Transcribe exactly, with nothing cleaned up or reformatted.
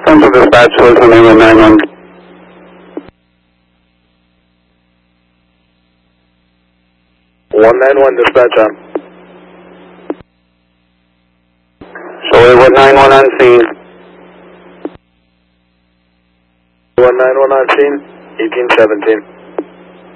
Central Dispatch, Wilson, England nine one. one nine one dispatch on. Show Airwood nine one on scene. one nine one on scene, eighteen seventeen.